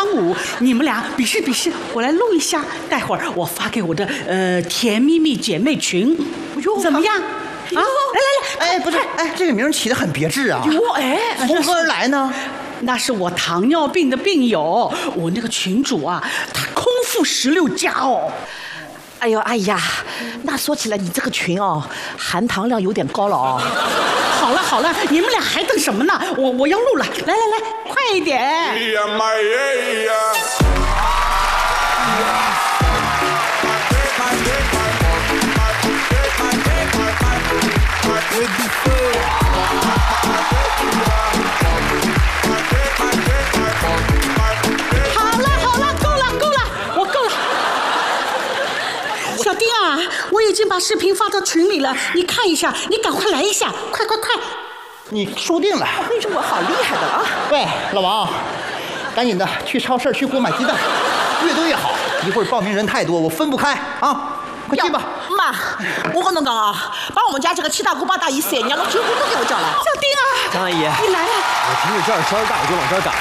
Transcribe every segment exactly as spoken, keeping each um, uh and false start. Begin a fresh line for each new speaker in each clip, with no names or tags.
舞，你们俩比试比试，我来录一下，待会儿我发给我的呃甜蜜蜜姐妹群，怎么样？啊，来来来，
哎，不是，哎，这个名起得很别致啊。
哟，哎，
从何而来呢？
那是我糖尿病的病友，我那个群主啊，他空腹十六加哦。
哎呦，哎呀，那说起来你这个群哦，含糖量有点高了哦。
好了好了，你们俩还等什么呢？我我要录了，来来来，快一点！哎呀妈呀！好了好了，够了够了，我够了。小丁啊，我已经把视频发到群里了，你看一下，你赶快来一下，快快快！
你输定了。
我跟你说，我好厉害的啊！
喂，老王，赶紧的去超市去给我买鸡蛋，越多越好。一会儿报名人太多，我分不开啊！快去吧。
妈，我跟侬讲啊，把我们家这个七大姑八大姨三娘的全部都给我叫来。
小丁啊，
张阿姨，
你来了。
我听着这儿声儿大，我就往这儿赶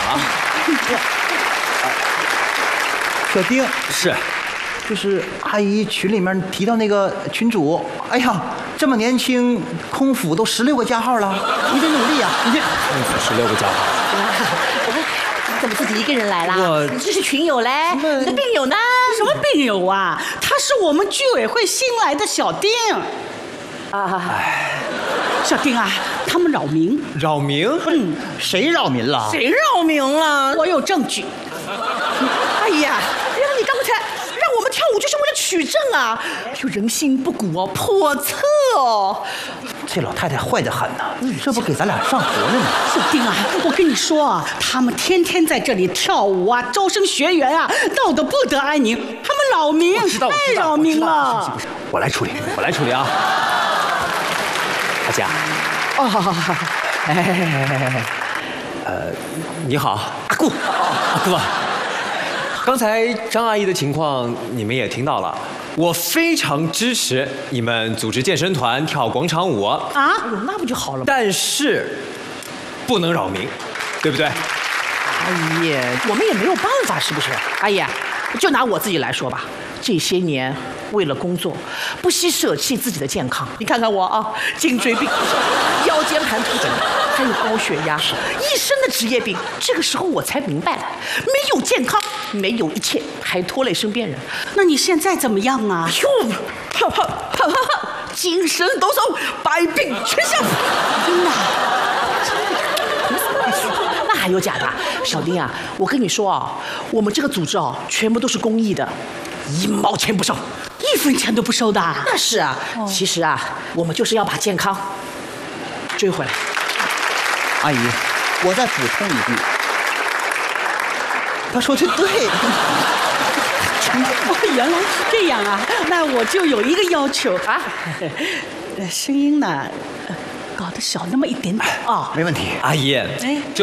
了。
小丁，
是，
就是阿姨群里面提到那个群主，哎呀，这么年轻，空腹都十六个加号了，你得努力啊！你这
空腹十六个加号。
你怎么自己一个人来啦？
我
你这是群友嘞，你的病友呢？
什么病友啊？他是我们居委会新来的小丁。
啊，
小丁啊，他们扰民。
扰民？
嗯，
谁扰民了？
谁扰民了？
我有证据。
哎呀，原来你刚才让我们跳舞就是为了取证啊！有人心不古哦，叵测哦。
这老太太坏得很呐、这不给咱俩上头了吗？
小丁啊，我跟你说啊，他们天天在这里跳舞啊，招生学员啊，闹得不得安宁。他们扰民，太扰民了。
我来处理，
我来处理啊。阿佳，
哦，好好好好。
哎哎哎哎哎，呃，你好，阿顾，阿顾啊。刚才张阿姨的情况你们也听到了，我非常支持你们组织健身团跳广场舞
啊，
哎呦，那不就好了吗？
但是不能扰民，对不对？
阿姨，我们也没有办法，是不是？阿姨，就拿我自己来说吧，这些年为了工作，不惜舍弃自己的健康。你看看我啊，颈椎病、腰间盘突出，还有高血压，一身的职业病。这个时候我才明白了，没有健康，没有一切，还拖累身边人。
那你现在怎么样啊？
哟，哈哈哈哈，精神抖擞，百病全消。
真的？
那还有假的？小丁啊，我跟你说啊，我们这个组织哦，全部都是公益的，一毛钱不收，
一分钱都不收的。
那是啊，哦、其实啊，我们就是要把健康追回来。
阿姨，我再补充一句，他说的对。
哦，原来是这样啊，那我就有一个要求啊，声音呢，搞得小那么一点点啊。
没问题，
阿姨，
哎。